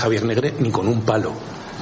Javier Negre ni con un palo.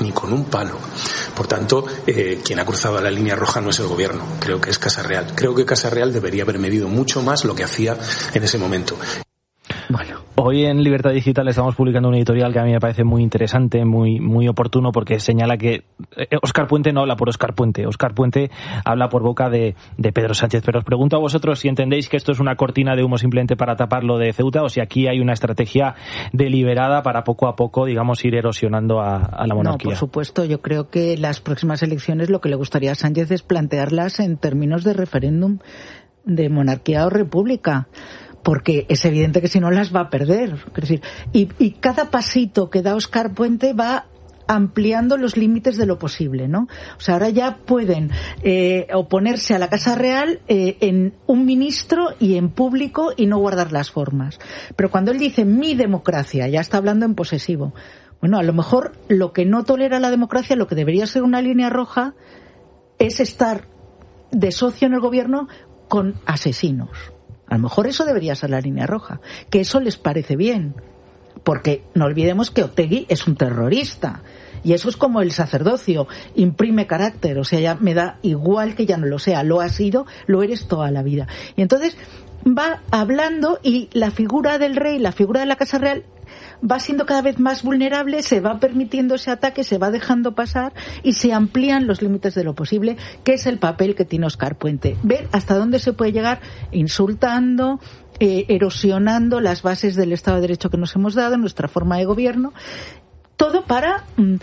Por tanto, quien ha cruzado la línea roja no es el gobierno, creo que es Casa Real. Creo que Casa Real debería haber medido mucho más lo que hacía en ese momento. Bueno, hoy en Libertad Digital estamos publicando un editorial que a mí me parece muy interesante, muy oportuno, porque señala que Óscar Puente no habla por Óscar Puente. Óscar Puente habla por boca de Pedro Sánchez. Pero os pregunto a vosotros si entendéis que esto es una cortina de humo simplemente para tapar lo de Ceuta, o si aquí hay una estrategia deliberada para poco a poco, digamos, ir erosionando a la monarquía. No, por supuesto. Yo creo que las próximas elecciones lo que le gustaría a Sánchez es plantearlas en términos de referéndum de monarquía o república. Porque es evidente que si no las va a perder. Es decir, y cada pasito que da Óscar Puente va ampliando los límites de lo posible, ¿no? O sea, ahora ya pueden oponerse a la Casa Real en un ministro y en público y no guardar las formas. Pero cuando él dice mi democracia, ya está hablando en posesivo. Bueno, a lo mejor lo que no tolera la democracia, lo que debería ser una línea roja, es estar de socio en el gobierno con asesinos. A lo mejor eso debería ser la línea roja, que eso les parece bien, porque no olvidemos que Otegi es un terrorista, y eso es como el sacerdocio, imprime carácter, o sea, ya me da igual que ya no lo sea, lo has sido, lo eres toda la vida. Y entonces va hablando y la figura del rey, la figura de la Casa Real, va siendo cada vez más vulnerable, se va permitiendo ese ataque, se va dejando pasar y se amplían los límites de lo posible, que es el papel que tiene Óscar Puente. Ver hasta dónde se puede llegar insultando, erosionando las bases del Estado de Derecho que nos hemos dado, nuestra forma de gobierno, todo para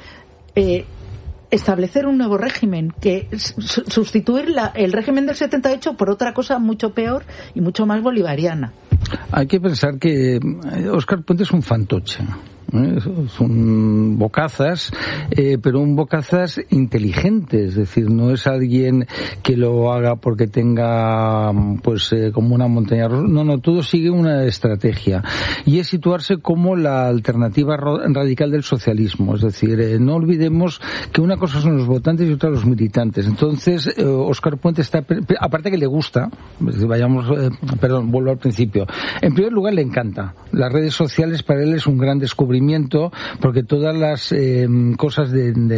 establecer un nuevo régimen, que sustituir el régimen del 78 por otra cosa mucho peor y mucho más bolivariana. Hay que pensar que Óscar Puente es un fantoche. Es un bocazas, pero un bocazas inteligente, es decir, no es alguien que lo haga porque tenga como una montaña rusa. No, todo sigue una estrategia y es situarse como la alternativa radical del socialismo, es decir, no olvidemos que una cosa son los votantes y otra los militantes. Entonces, Óscar Puente está, aparte que le gusta, vuelvo al principio. En primer lugar, le encanta. Las redes sociales para él es un gran descubrimiento, porque todas las cosas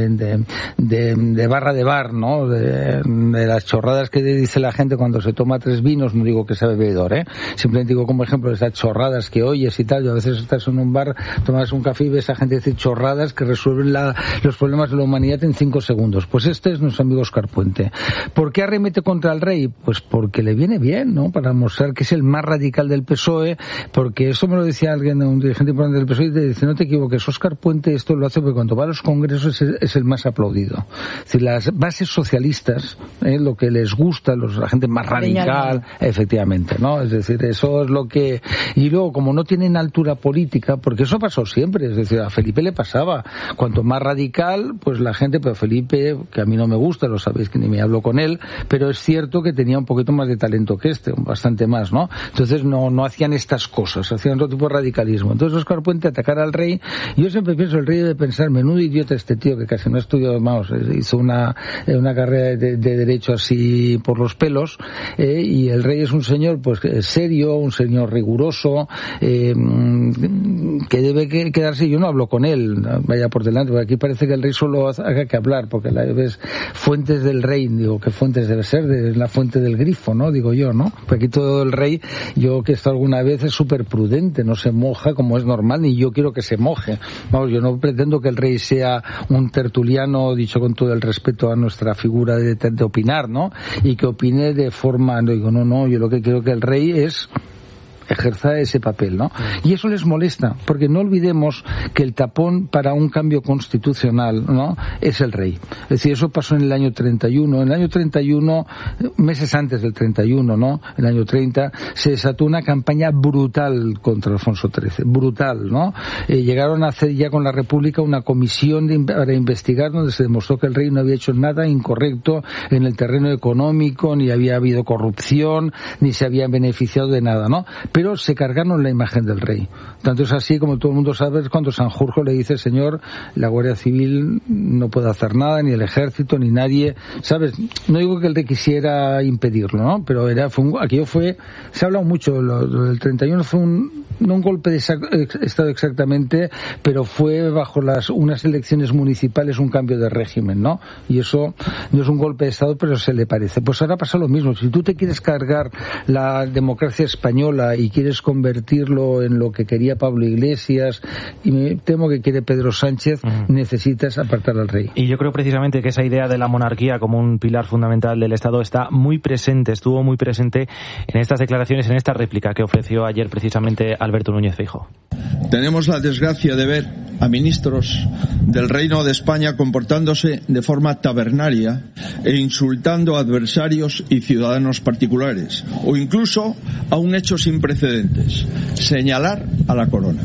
de barra de bar, ¿no? De las chorradas que dice la gente cuando se toma 3 vinos, no digo que sea bebedor, simplemente digo como ejemplo esas chorradas que oyes y tal. Yo a veces estás en un bar, tomas un café y ves a gente decir chorradas que resuelven los problemas de la humanidad en 5 segundos. Pues este es nuestro amigo Óscar Puente. ¿Por qué arremete contra el rey? Pues porque le viene bien, ¿no? Para mostrar que es el más radical del PSOE, porque eso me lo decía alguien, un dirigente importante del PSOE, y te dice, no te equivoques, Óscar Puente esto lo hace porque cuando va a los congresos es el más aplaudido. Es decir, las bases socialistas, lo que les gusta, la gente más radical, efectivamente, ¿no? Es decir, eso es lo que... Y luego, como no tienen altura política, porque eso pasó siempre, es decir, a Felipe le pasaba, cuanto más radical, pues la gente, pero Felipe, que a mí no me gusta, lo sabéis que ni me hablo con él, pero es cierto que tenía un poquito más de talento que bastante más, ¿no? Entonces no hacían estas cosas, hacían otro tipo de radicalismo. Entonces Óscar Puente atacar al rey, yo siempre pienso, el rey debe pensar, menudo idiota este tío que casi no ha estudiado, hizo una carrera de derecho así por los pelos, y el rey es un señor pues serio, un señor riguroso, que debe quedarse. Yo no hablo con él, vaya por delante, porque aquí parece que el rey solo haga que hablar, porque la ves fuentes del rey, digo, ¿qué fuentes debe ser? De la fuente del grifo, ¿no? Digo yo, ¿no? Porque aquí todo el rey, yo que he estado alguna vez, es súper prudente, no se moja como es normal, ni yo quiero que se moje. Vamos, yo no pretendo que el rey sea un tertuliano, dicho con todo el respeto a nuestra figura de opinar, ¿no? Y que opine de forma, no digo, no, yo lo que quiero que el rey es ejerza ese papel, ¿no? Y eso les molesta, porque no olvidemos que el tapón para un cambio constitucional, ¿no?, es el rey. Es decir, eso pasó en el año 31. En el año 31, meses antes del 31, ¿no?, el año 30, se desató una campaña brutal contra Alfonso XIII. Brutal, ¿no? Llegaron a hacer ya con la República una comisión para investigar, donde se demostró que el rey no había hecho nada incorrecto en el terreno económico, ni había habido corrupción, ni se había beneficiado de nada, ¿no? Pero se cargaron la imagen del rey. Tanto es así, como todo el mundo sabe, cuando Sanjurjo le dice, señor, la Guardia Civil no puede hacer nada, ni el Ejército, ni nadie, ¿sabes? No digo que el rey quisiera impedirlo, ¿no? Pero aquello fue, se ha hablado mucho, lo del 31 fue no un golpe de Estado exactamente, pero fue bajo unas elecciones municipales un cambio de régimen, ¿no? Y eso no es un golpe de Estado, pero se le parece. Pues ahora pasa lo mismo. Si tú te quieres cargar la democracia española y quieres convertirlo en lo que quería Pablo Iglesias, y me temo que quiere Pedro Sánchez, necesitas apartar al rey. Y yo creo precisamente que esa idea de la monarquía como un pilar fundamental del Estado estuvo muy presente en estas declaraciones, en esta réplica que ofreció ayer precisamente Alberto Núñez Feijóo. Tenemos la desgracia de ver a ministros del Reino de España comportándose de forma tabernaria e insultando a adversarios y ciudadanos particulares, o incluso a un hecho sin precedentes: señalar a la corona.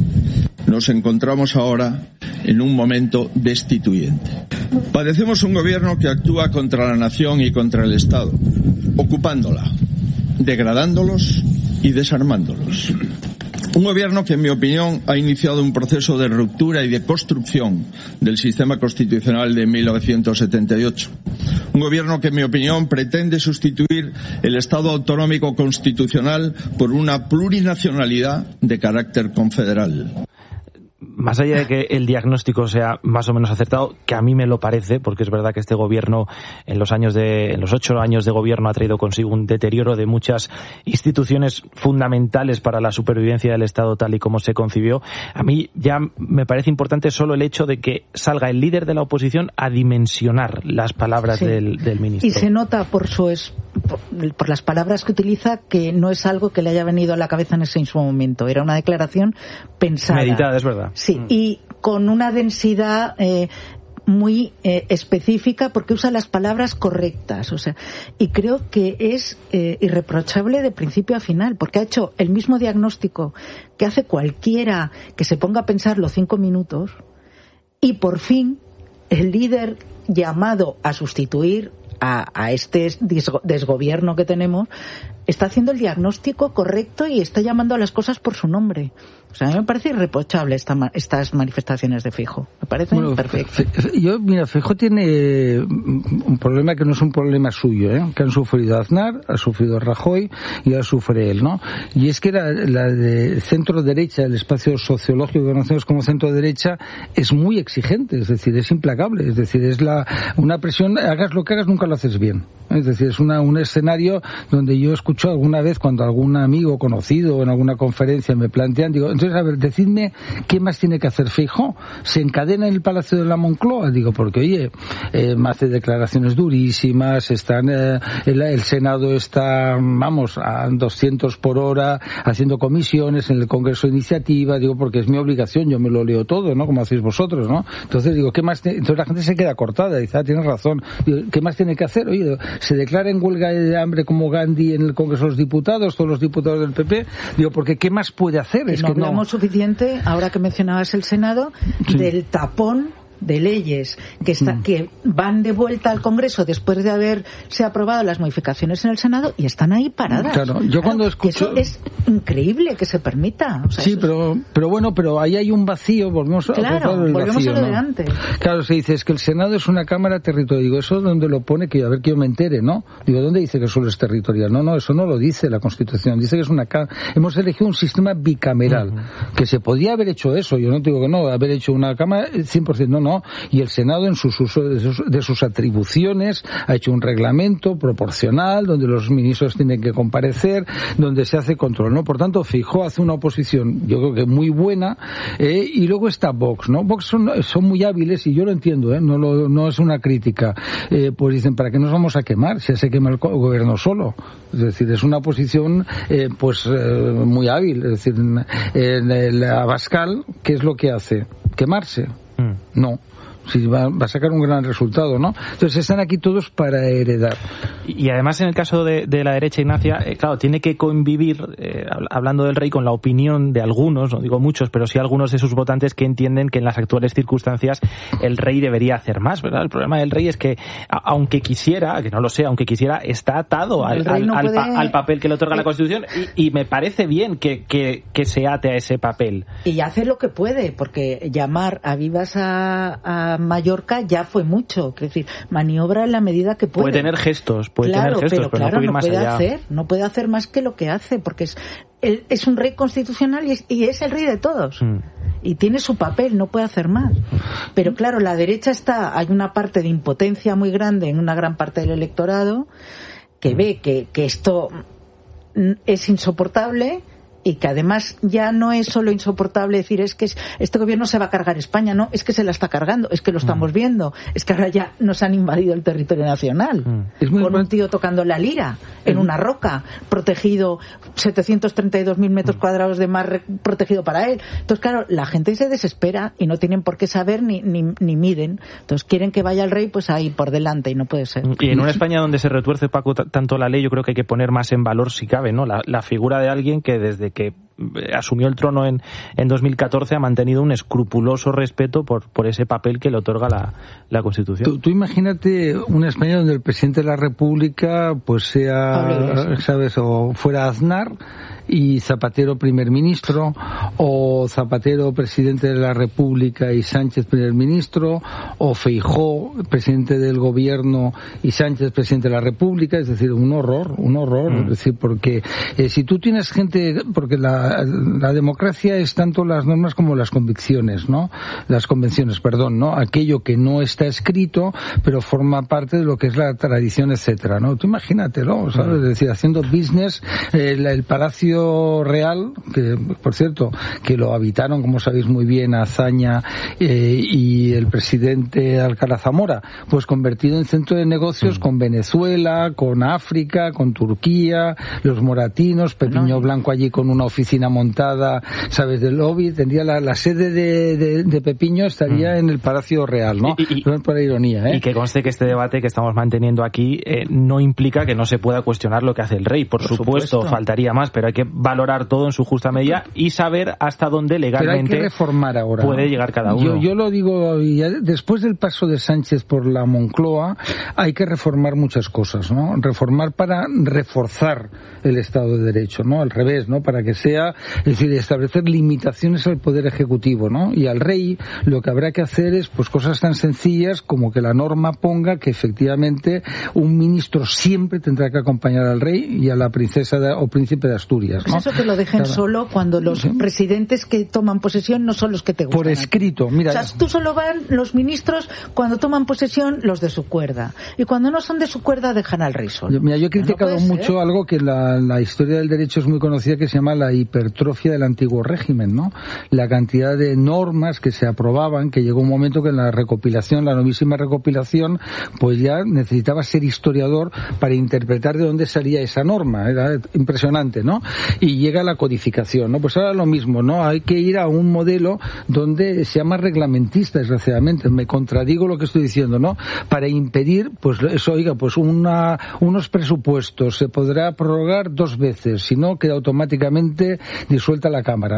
Nos encontramos ahora en un momento destituyente. Padecemos un gobierno que actúa contra la nación y contra el Estado, ocupándola, degradándolos y desarmándolos. Un gobierno que, en mi opinión, ha iniciado un proceso de ruptura y de construcción del sistema constitucional de 1978. Un gobierno que, en mi opinión, pretende sustituir el Estado autonómico constitucional por una plurinacionalidad de carácter confederal. Más allá de que el diagnóstico sea más o menos acertado, que a mí me lo parece, porque es verdad que este gobierno en los 8 años de gobierno ha traído consigo un deterioro de muchas instituciones fundamentales para la supervivencia del Estado tal y como se concibió, a mí ya me parece importante solo el hecho de que salga el líder de la oposición a dimensionar las palabras del ministro. Y se nota por las palabras que utiliza que no es algo que le haya venido a la cabeza en ese mismo momento. Era una declaración pensada. Meditada, es verdad. Sí, y con una densidad muy específica, porque usa las palabras correctas, o sea, y creo que es irreprochable de principio a final, porque ha hecho el mismo diagnóstico que hace cualquiera que se ponga a pensarlo 5 minutos, y por fin el líder llamado a sustituir a este desgobierno que tenemos está haciendo el diagnóstico correcto y está llamando a las cosas por su nombre. O sea, a mí me parece irreprochable estas manifestaciones de Feijóo. Me parecen perfectas. Feijóo tiene un problema que no es un problema suyo, que han sufrido Aznar, ha sufrido Rajoy y ahora sufre él, ¿no? Y es que la de centro-derecha, el espacio sociológico que conocemos como centro-derecha, es muy exigente, es decir, es implacable, es decir, es una presión, hagas lo que hagas, nunca lo haces bien. Es decir, es un escenario donde yo escucho alguna vez cuando algún amigo conocido en alguna conferencia me plantean, digo, entonces, a ver, decidme qué más tiene que hacer Feijóo. ¿Se encadena en el Palacio de la Moncloa? Digo, porque, oye, hace declaraciones durísimas, el Senado está, a 200 por hora, haciendo comisiones en el Congreso de Iniciativa, digo, porque es mi obligación, yo me lo leo todo, ¿no? Como hacéis vosotros, ¿no? Entonces, digo, ¿qué más? Entonces la gente se queda cortada, dice, tienes razón. Digo, ¿qué más tiene que hacer? Oye, se declara en huelga de hambre como Gandhi en el Congreso de los Diputados, todos los diputados del PP, digo, porque ¿qué más puede hacer? Es que no hablamos suficiente, ahora que mencionabas el Senado, del tapón de leyes que van de vuelta al Congreso después de haberse aprobado las modificaciones en el Senado y están ahí paradas. Claro, yo cuando escucho... Eso es increíble que se permita. O sea, sí, pero ahí hay un vacío, volvemos a lo de antes. Claro, se dice, es que el Senado es una cámara territorial. Digo, ¿eso dónde lo pone? Que a ver que yo me entere, ¿no? Digo, ¿dónde dice que solo es territorial? No, eso no lo dice la Constitución. Dice que es una hemos elegido un sistema bicameral, que se podía haber hecho eso. Yo no digo que no, haber hecho una cámara 100%, no. Y el Senado, en sus usos de sus atribuciones, ha hecho un reglamento proporcional donde los ministros tienen que comparecer, donde se hace control, ¿no? Por tanto, Feijóo hace una oposición, yo creo que muy buena, y luego está Vox, ¿no? Vox son muy hábiles y yo lo entiendo, no es una crítica. Pues dicen, ¿para qué nos vamos a quemar? Si se quema el gobierno solo. Es decir, es una posición muy hábil. Es decir, el Abascal, ¿qué es lo que hace? ¿Quemarse? No. Si va a sacar un gran resultado, ¿no? Entonces están aquí todos para heredar. Y además, en el caso de la derecha, Ignacia, claro, tiene que convivir, hablando del rey, con la opinión de algunos, no digo muchos, pero sí algunos de sus votantes que entienden que en las actuales circunstancias el rey debería hacer más, ¿verdad? El problema del rey es que, aunque quisiera, que no lo sé, aunque quisiera, está atado al papel que le otorga la Constitución y me parece bien que se ate a ese papel. Y hace lo que puede, porque llamar a vivas a Mallorca ya fue mucho, es decir, maniobra en la medida que puede. Puede tener gestos, pero no puede ir más allá. No puede hacer más que lo que hace, porque él es un rey constitucional y es el rey de todos. Y tiene su papel, no puede hacer más. Pero claro, la derecha hay una parte de impotencia muy grande en una gran parte del electorado que ve que esto es insoportable, y que además ya no es solo insoportable decir es que este gobierno se va a cargar España, no, es que se la está cargando, es que lo estamos viendo, es que ahora ya nos han invadido el territorio nacional, con un tío tocando la lira en una roca, protegido, 732.000 metros cuadrados de mar protegido para él. Entonces claro, la gente se desespera y no tienen por qué saber ni miden, entonces quieren que vaya el rey pues ahí por delante, y no puede ser. Y en una España donde se retuerce, Paco, tanto la ley, yo creo que hay que poner más en valor, si cabe, ¿no? La figura de alguien que desde que asumió el trono en 2014 ha mantenido un escrupuloso respeto por ese papel que le otorga la Constitución. Tú imagínate una España donde el presidente de la República pues sea, ¿sabes?, o fuera Aznar y Zapatero primer ministro, o Zapatero presidente de la República y Sánchez primer ministro, o Feijóo presidente del gobierno y Sánchez presidente de la República. Es decir, un horror. Es decir, porque si tú tienes gente, porque la democracia es tanto las normas como las convicciones, ¿no? Las convenciones, perdón, ¿no? Aquello que no está escrito, pero forma parte de lo que es la tradición, etcétera, ¿no? Tú imagínatelo, ¿sabes? Es decir, haciendo business, el Palacio Real, que por cierto, que lo habitaron, como sabéis muy bien, Azaña y el presidente Alcalá Zamora, pues convertido en centro de negocios con Venezuela, con África, con Turquía, los moratinos, Pepiño Blanco allí con una oficina montada, ¿sabes?, del lobby. Tendría la sede de Pepiño estaría en el Palacio Real, ¿no? Por la ironía, ¿eh? Y que conste que este debate que estamos manteniendo aquí no implica que no se pueda cuestionar lo que hace el rey. Por supuesto, faltaría más, pero hay que valorar todo en su justa medida y saber hasta dónde legalmente pero hay que reformar ahora, puede llegar cada uno. Yo lo digo, después del paso de Sánchez por la Moncloa, hay que reformar muchas cosas, ¿no? Reformar para reforzar el Estado de Derecho, ¿no? Al revés, ¿no? Para que sea, es decir, establecer limitaciones al Poder Ejecutivo, ¿no? Y al rey lo que habrá que hacer es pues cosas tan sencillas como que la norma ponga que efectivamente un ministro siempre tendrá que acompañar al rey y a la princesa o príncipe de Asturias, ¿no? Eso que lo dejen solo cuando los presidentes que toman posesión no son los que te gustan. Por escrito, mira. O sea, tú solo van los ministros cuando toman posesión, los de su cuerda. Y cuando no son de su cuerda, dejan al rey solo. Mira, yo he criticado mucho algo que la historia del derecho es muy conocida, que se llama la hipertrofia del antiguo régimen, ¿no? La cantidad de normas que se aprobaban, que llegó un momento que en la recopilación, la novísima recopilación, pues ya necesitaba ser historiador para interpretar de dónde salía esa norma. Era impresionante, ¿no? Y llega la codificación, ¿no? Pues ahora lo mismo, ¿no? Hay que ir a un modelo donde sea más reglamentista, desgraciadamente. Me contradigo lo que estoy diciendo, ¿no? Para impedir, pues eso, oiga, pues unos presupuestos se podrá prorrogar 2 veces, si no queda automáticamente disuelta la Cámara.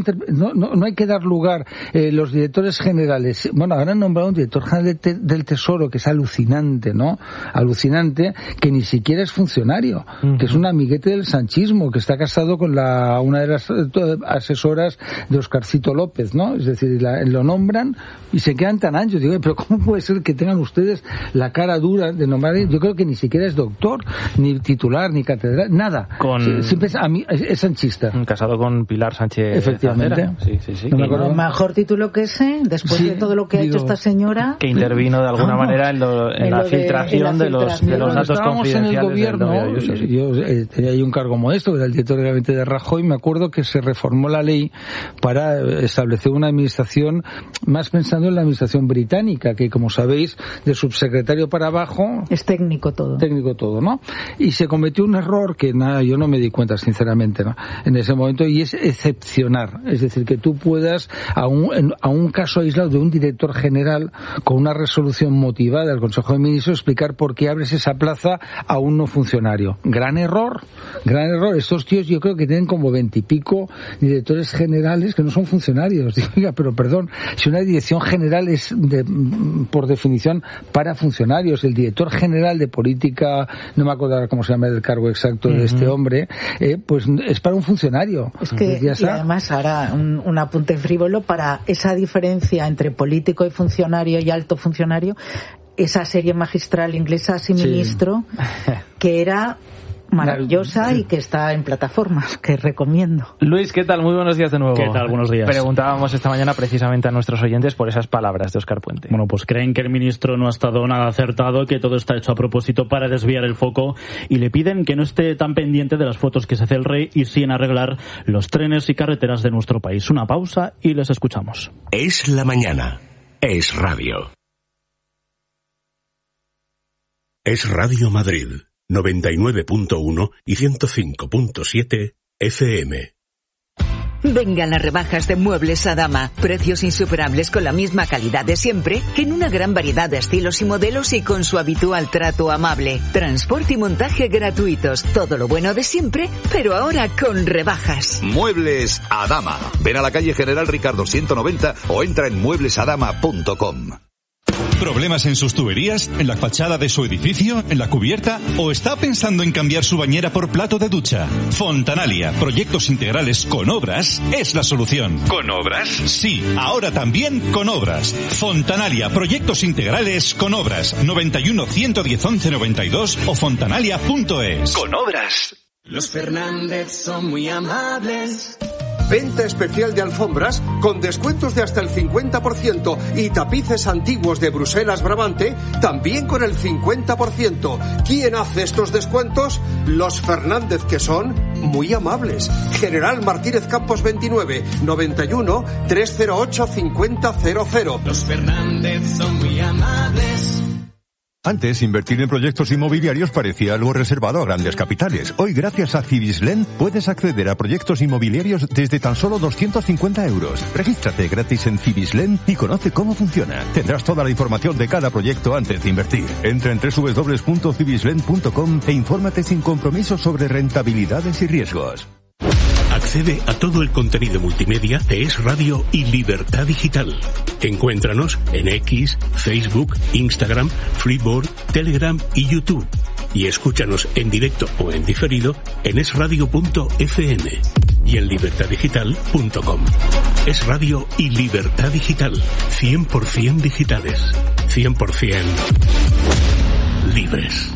No hay que dar lugar los directores generales. Bueno, ahora han nombrado un director general del Tesoro que es alucinante, ¿no? Alucinante, que ni siquiera es funcionario, que es un amiguete del sanchismo, que está casado con una de las asesoras de Oscarcito López, ¿no? Es decir, lo nombran y se quedan tan anchos. Digo, pero ¿cómo puede ser que tengan ustedes la cara dura de nombrar? Yo creo que ni siquiera es doctor, ni titular, ni catedral, nada. Siempre a mí es sanchista. Casado con Pilar Sánchez. Efectivamente. Sí. No me acuerdo. Mejor título que ese, después de todo lo que ha hecho esta señora. Que intervino de alguna manera en la filtración de los datos confidenciales. En el gobierno, yo tenía ahí un cargo modesto, que era el director de gabinete de Rajoy. Me acuerdo que se reformó la ley para establecer una administración más pensando en la administración británica, que como sabéis, de subsecretario para abajo es técnico todo, ¿no? Y se cometió un error que yo no me di cuenta, sinceramente, ¿no? En ese momento, y es excepcionar, es decir, que tú puedas a un caso aislado de un director general con una resolución motivada del Consejo de Ministros explicar por qué abres esa plaza a un no funcionario. Gran error. Estos tíos yo creo que tienen como 20 y pico directores generales que no son funcionarios. Digo, oiga, pero perdón, si una dirección general es por definición para funcionarios, el director general de política, no me acuerdo cómo se llama el cargo exacto de este hombre, pues es para un funcionario. Es que, y además ahora un apunte frívolo para esa diferencia entre político y funcionario y alto funcionario, esa serie magistral inglesa, Sin Ministro, que era maravillosa y que está en plataformas, que recomiendo. Luis, ¿qué tal? Muy buenos días de nuevo. ¿Qué tal? Buenos días. Preguntábamos esta mañana precisamente a nuestros oyentes por esas palabras de Óscar Puente. Bueno, pues creen que el ministro no ha estado nada acertado, que todo está hecho a propósito para desviar el foco, y le piden que no esté tan pendiente de las fotos que se hace el rey y sí en arreglar los trenes y carreteras de nuestro país. Una pausa y les escuchamos. Es la mañana. Es radio. Es Radio Madrid, 99.1 y 105.7 FM. Vengan las rebajas de Muebles Adama. Precios insuperables con la misma calidad de siempre, que en una gran variedad de estilos y modelos y con su habitual trato amable. Transporte y montaje gratuitos. Todo lo bueno de siempre, pero ahora con rebajas. Muebles Adama. Ven a la calle General Ricardo 190 o entra en mueblesadama.com. ¿Problemas en sus tuberías? ¿En la fachada de su edificio? ¿En la cubierta? ¿O está pensando en cambiar su bañera por plato de ducha? Fontanalia, proyectos integrales con obras, es la solución. ¿Con obras? Sí, ahora también con obras. Fontanalia, proyectos integrales con obras. 91 110 11 92 o fontanalia.es. Con obras. Los Fernández son muy amables. Venta especial de alfombras con descuentos de hasta el 50% y tapices antiguos de Bruselas Brabante también con el 50%. ¿Quién hace estos descuentos? Los Fernández, que son muy amables. General Martínez Campos 29, 91 308 5000. Los Fernández son muy amables. Antes, invertir en proyectos inmobiliarios parecía algo reservado a grandes capitales. Hoy, gracias a Cibislen, puedes acceder a proyectos inmobiliarios desde tan solo 250 euros. Regístrate gratis en Cibislen y conoce cómo funciona. Tendrás toda la información de cada proyecto antes de invertir. Entra en www.cibislen.com e infórmate sin compromiso sobre rentabilidades y riesgos. Accede a todo el contenido multimedia de Es Radio y Libertad Digital. Encuéntranos en X, Facebook, Instagram, Freeboard, Telegram y YouTube. Y escúchanos en directo o en diferido en esradio.fm y en libertaddigital.com. Es Radio y Libertad Digital. 100% digitales. 100% libres.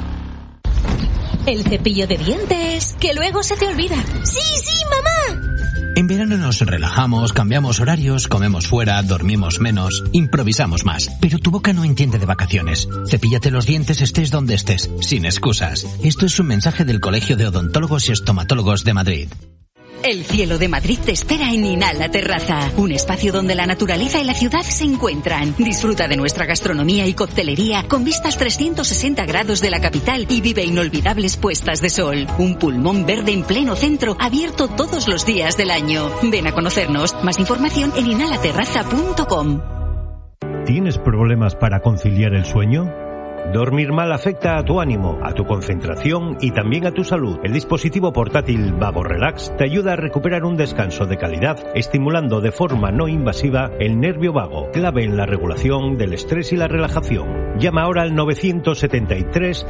El cepillo de dientes, que luego se te olvida. ¡Sí, mamá! En verano nos relajamos, cambiamos horarios, comemos fuera, dormimos menos, improvisamos más. Pero tu boca no entiende de vacaciones. Cepíllate los dientes estés donde estés, sin excusas. Esto es un mensaje del Colegio de Odontólogos y Estomatólogos de Madrid. El cielo de Madrid te espera en Inhala Terraza, un espacio donde la naturaleza y la ciudad se encuentran. Disfruta de nuestra gastronomía y coctelería con vistas 360 grados de la capital y vive inolvidables puestas de sol. Un pulmón verde en pleno centro, abierto todos los días del año. Ven a conocernos. Más información en inhalaterraza.com. ¿Tienes problemas para conciliar el sueño? Dormir mal afecta a tu ánimo, a tu concentración y también a tu salud. El dispositivo portátil Vago Relax te ayuda a recuperar un descanso de calidad, estimulando de forma no invasiva el nervio vago, clave en la regulación del estrés y la relajación. Llama ahora al 973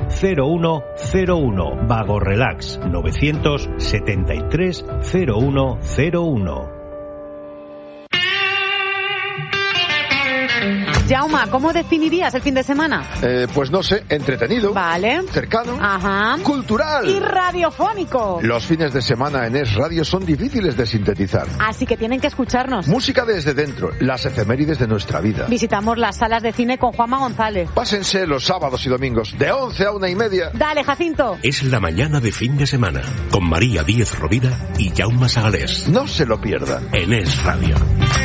0101. Vago Relax, 973 0101. Jauma, ¿cómo definirías el fin de semana? Pues no sé, entretenido. Vale. Cercano. Ajá. Cultural. Y radiofónico. Los fines de semana en Es Radio son difíciles de sintetizar. Así que tienen que escucharnos. Música desde dentro, las efemérides de nuestra vida. Visitamos las salas de cine con Juanma González. Pásense los sábados y domingos, de 11 a 1:30. Dale, Jacinto. Es la mañana de fin de semana, con María Díez Rovira y Jaume Sagalés. No se lo pierdan. En Es Radio.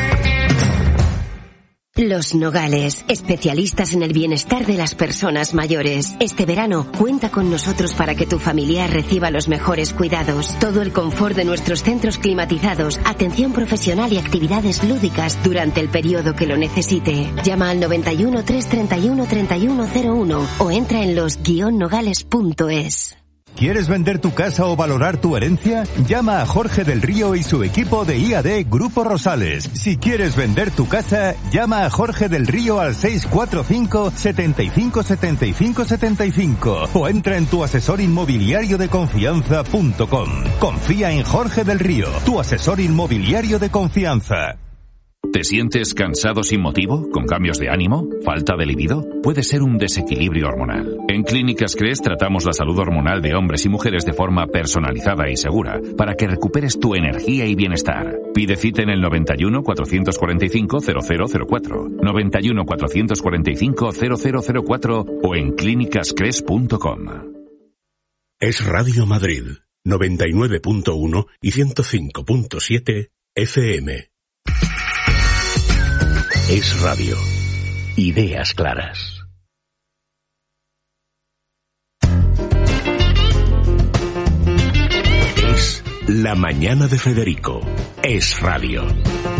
Los Nogales, especialistas en el bienestar de las personas mayores. Este verano, cuenta con nosotros para que tu familiar reciba los mejores cuidados. Todo el confort de nuestros centros climatizados, atención profesional y actividades lúdicas durante el periodo que lo necesite. Llama al 91 331 3101 o entra en los-nogales.es. ¿Quieres vender tu casa o valorar tu herencia? Llama a Jorge del Río y su equipo de IAD Grupo Rosales. Si quieres vender tu casa, llama a Jorge del Río al 645 75 75 75 o entra en tu asesor inmobiliario de confianza.com. Confía en Jorge del Río, tu asesor inmobiliario de confianza. ¿Te sientes cansado sin motivo? ¿Con cambios de ánimo? ¿Falta de libido? Puede ser un desequilibrio hormonal. En Clínicas Cres tratamos la salud hormonal de hombres y mujeres de forma personalizada y segura para que recuperes tu energía y bienestar. Pide cita en el 91 445 0004, 91 445 0004 o en clínicascres.com. Es Radio Madrid, 99.1 y 105.7 FM. Es Radio. Ideas claras. Es La Mañana de Federico. Es Radio.